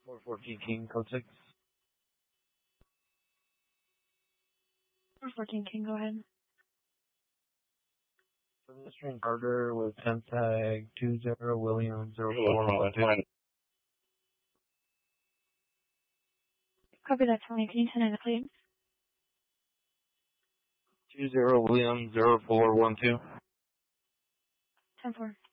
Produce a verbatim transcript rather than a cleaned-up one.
four fourteen King, code six. four fourteen King, go ahead. From the string Carter with temp tag two zero William zero four one two. Copy that, Tony. Can you send in the claims? two zero William zero four one two. ten four.